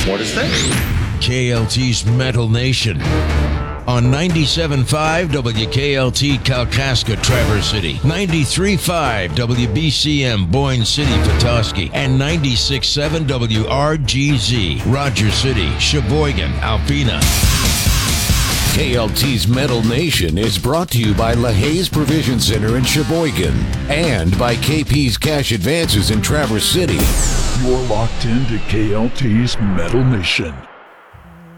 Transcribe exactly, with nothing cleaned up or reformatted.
What is this? K L T's Metal Nation. On ninety-seven point five W K L T Kalkaska, Traverse City, ninety-three point five W B C M Boyne City, Petoskey, and ninety-six point seven W R G Z, Rogers City, Sheboygan, Alpena. K L T's Metal Nation is brought to you by LaHaye's Provision Center in Sheboygan and by K P's Cash Advances in Traverse City. You're locked into K L T's Metal Nation.